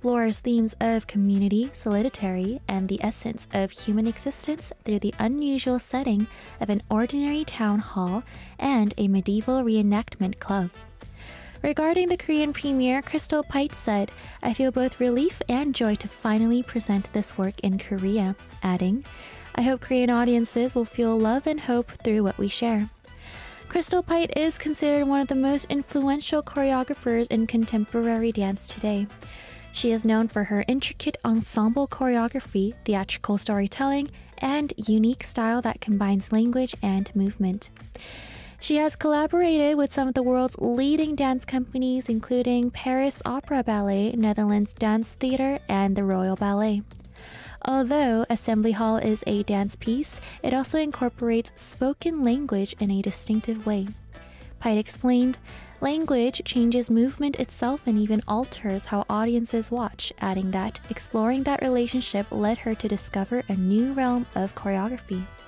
explores themes of community, solidarity, and the essence of human existence through the unusual setting of an ordinary town hall and a medieval reenactment club. Regarding the Korean premiere, Crystal Pite said, "I feel both relief and joy to finally present this work in Korea," adding, "I hope Korean audiences will feel love and hope through what we share." Crystal Pite is considered one of the most influential choreographers in contemporary dance today. She is known for her intricate ensemble choreography, theatrical storytelling, and unique style that combines language and movement. She has collaborated with some of the world's leading dance companies, including Paris Opera Ballet, Netherlands Dance Theatre, and the Royal Ballet. Although Assembly Hall is a dance piece, it also incorporates spoken language in a distinctive way. Pite explained, "Language changes movement itself and even alters how audiences watch," adding that exploring that relationship led her to discover a new realm of choreography.